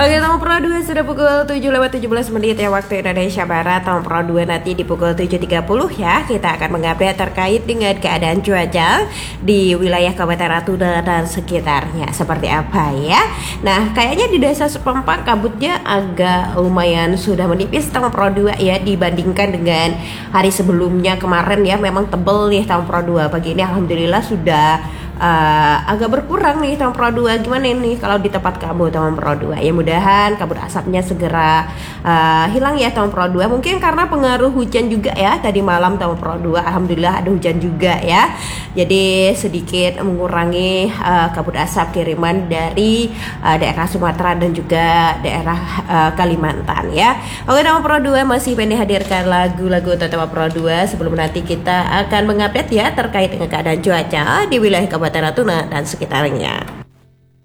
Oke, Tama Pro 2 sudah pukul 7:17 ya waktu Indonesia Barat. Tama Pro 2 nanti di pukul 7.30 ya. Kita akan mengupdate terkait dengan keadaan cuaca di wilayah Kabupaten Natuna dan sekitarnya seperti apa ya. Nah, kayaknya di desa Sepempak kabutnya agak lumayan sudah menipis Tama Pro 2 ya dibandingkan dengan hari sebelumnya kemarin ya. Memang tebel nih Tama Pro 2. Pagi ini alhamdulillah sudah agak berkurang nih Tama Pro 2. Gimana ini kalau di tempat kamu Tama Pro 2? Ya mudahan kabut asapnya segera hilang ya Tama Pro 2. Mungkin karena pengaruh hujan juga ya tadi malam Tama Pro 2. Alhamdulillah ada hujan juga ya. Jadi sedikit mengurangi kabut asap kiriman dari daerah Sumatera dan juga daerah Kalimantan ya. Oke, Tama Pro 2 masih pengen hadirkan lagu-lagu Tama Pro 2 sebelum nanti kita akan mengupdate ya terkait dengan keadaan cuaca di wilayah Kabupaten Natuna dan sekitarnya.